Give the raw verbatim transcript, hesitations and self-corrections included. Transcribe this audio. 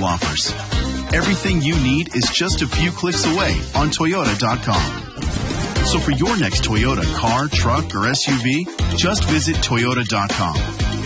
offers. Everything you need is just a few clicks away on Toyota dot com. So for your next Toyota car, truck, or S U V, just visit Toyota dot com.